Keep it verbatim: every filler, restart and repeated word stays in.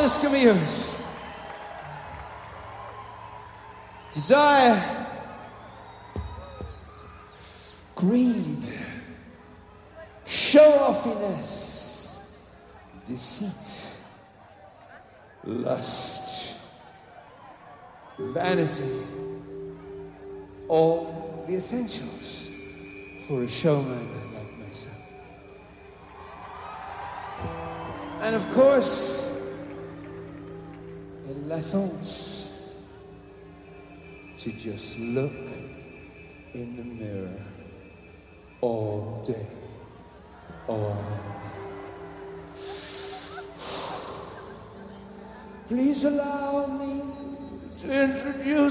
Camus. Desire, greed, show-offiness, deceit, lust, vanity, all the essentials for a showman like myself. And of course, l'essence to just look in the mirror all day, all night. Please allow me to introduce